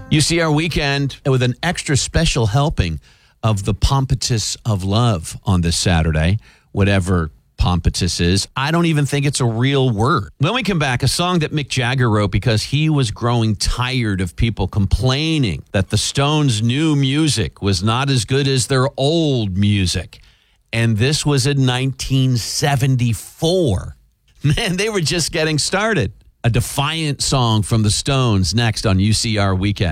UCR Weekend with an extra special helping of the Pompotus of Love on this Saturday, whatever Pompotus is. I don't even think it's a real word. When we come back, a song that Mick Jagger wrote because he was growing tired of people complaining that the Stones' new music was not as good as their old music. And this was in 1974. Man, they were just getting started. A defiant song from the Stones next on UCR Weekend.